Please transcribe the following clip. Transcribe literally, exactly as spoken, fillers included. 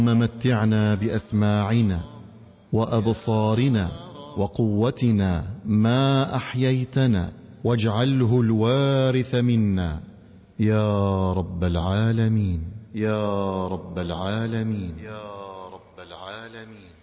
متعنا بأسماعنا وأبصارنا وقوتنا ما أحييتنا، واجعله الوارث منا يا رب العالمين، يا رب العالمين، يا رب العالمين.